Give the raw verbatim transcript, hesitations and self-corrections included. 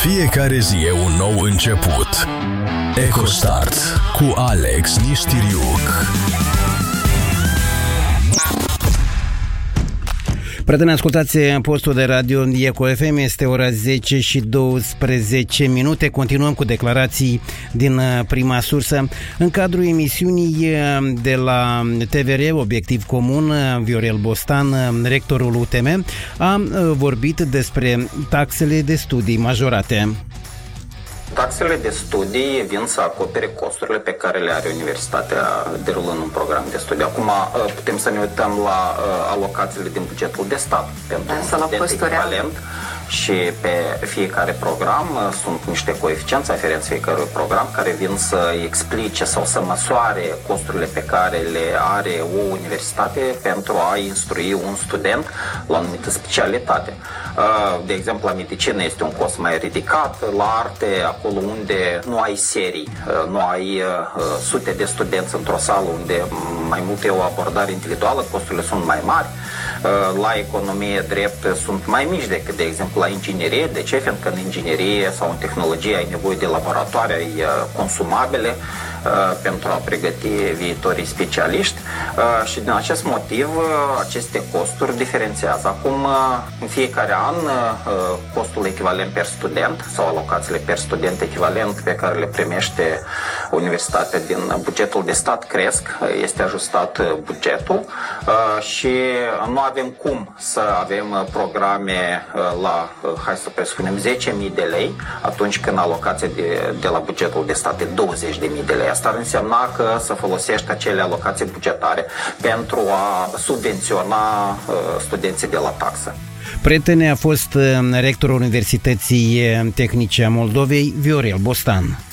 Fiecare zi e un nou început. EcoStart cu Alex Nistiriuc. Prieteni, ascultați postul de radio Eco F M, este ora zece și douăsprezece minute. Continuăm cu declarații din prima sursă. În cadrul emisiunii de la T V R Obiectiv Comun, Viorel Bostan, rectorul U T M, a vorbit despre taxele de studii majorate. Taxele de studii vin să acopere costurile pe care le are universitatea derulând un program de studii. Acum putem să ne uităm la alocațiile din bugetul de stat pentru un student echivalent și pe fiecare program sunt niște coeficienți aferenți fiecărui program care vin să explice sau să măsoare costurile pe care le are o universitate pentru a instrui un student la o anumită specialitate. De exemplu, la medicină este un cost mai ridicat, la arte, acolo unde nu ai serii, nu ai sute de studenți într-o sală, unde mai mult e o abordare individuală, costurile sunt mai mari. La economie drept sunt mai mici decât, de exemplu, la inginerie. De ce? Fiindcă în inginerie sau în tehnologie ai nevoie de laboratoare, ai consumabile pentru a pregăti viitorii specialiști și din acest motiv aceste costuri diferențiază. Acum, în fiecare an, costul echivalent per student sau alocațiile per student echivalent pe care le primește universitatea din bugetul de stat cresc, este ajustat bugetul și nu avem cum să avem programe la, hai să presupunem, zece mii de lei atunci când alocația de, de la bugetul de stat e douăzeci de mii de lei. Asta ar însemna că să folosești acele alocații bugetare pentru a subvenționa uh, studenții de la taxă. Prietene, a fost rectorul Universității Tehnice a Moldovei, Viorel Bostan.